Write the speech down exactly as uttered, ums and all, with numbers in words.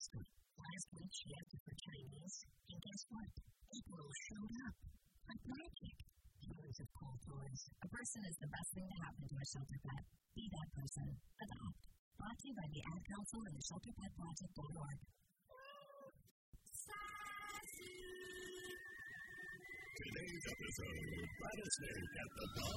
Alaska. Last week she asked her for Chinese, and guess what? April showed up. Like magic. Millions of cool toys. A person is the best thing to happen to a shelter pet. Be that person. Adopt. Brought to you by the Ad Council and the shelter pet project dot org. Today's episode of Rattlesnake at the Dawn.